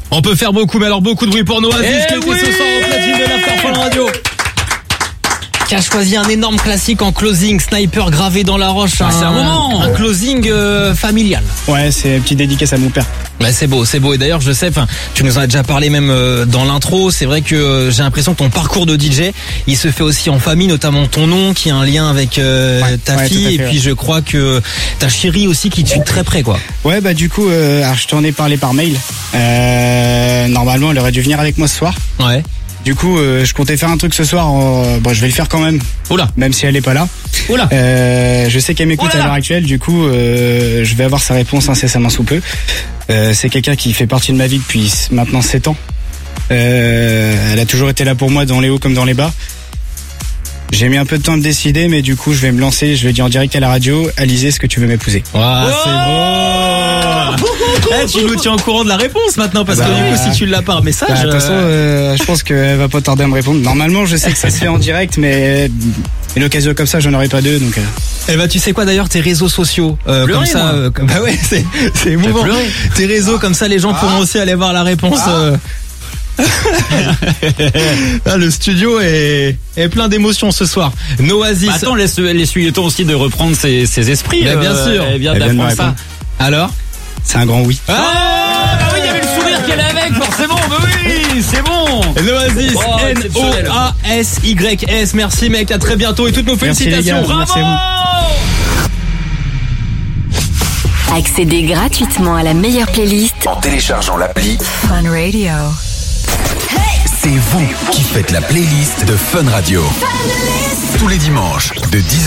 On peut faire beaucoup, mais alors beaucoup de bruit pour Noasis qui était ce soir au platine de l'After Fun Radio. Qui a choisi un énorme classique en closing, Sniper gravé dans la roche. C'est un moment. Un closing familial. Ouais, c'est une petite dédicace à mon père. Ouais, c'est beau. Et d'ailleurs, je sais, tu nous en as déjà parlé même dans l'intro. C'est vrai que j'ai l'impression que ton parcours de DJ, il se fait aussi en famille, notamment ton nom qui a un lien avec ta fille. Et puis je crois que ta chérie aussi qui te suit très près, quoi. Ouais, bah du coup, alors je t'en ai parlé par mail. Normalement, elle aurait dû venir avec moi ce soir. Ouais. Du coup, je comptais faire un truc ce soir. Bon, je vais le faire quand même. Oula. Même si elle est pas là. Oula. Je sais qu'elle m'écoute à l'heure actuelle. Du coup, je vais avoir sa réponse incessamment sous peu. C'est quelqu'un qui fait partie de ma vie depuis maintenant 7 ans. Elle a toujours été là pour moi dans les hauts comme dans les bas. J'ai mis un peu de temps à me décider, mais du coup, je vais me lancer. Je vais dire en direct à la radio, Alizé, est-ce que tu veux m'épouser? C'est bon. Tu nous tiens au courant de la réponse maintenant, parce que du coup, si tu l'as par message. De toute façon, je pense qu'elle va pas tarder à me répondre. Normalement, je sais que ça se fait en direct, mais une occasion comme ça, j'en aurais pas deux, donc. Eh ben, tu sais quoi d'ailleurs, tes réseaux sociaux, comme ça, bah ouais, c'est émouvant. Tes réseaux comme ça, les gens pourront aussi aller voir la réponse. Le studio est plein d'émotions ce soir. Noasis. Bah attends, laisse-lui le temps aussi de reprendre ses esprits. Bien sûr. Elle vient d'apprendre ça. Alors, c'est un grand oui. Bah oui, il y avait le sourire qu'elle avait avec, forcément. Bah oui, c'est bon. Noasis, Noasys. Merci mec, à très bientôt et toutes nos félicitations. Merci, les gars. Bravo. Merci à vous. Accédez gratuitement à la meilleure playlist en téléchargeant l'appli Fun Radio. C'est vous qui faites la playlist de Fun Radio. Tous les dimanches de 10h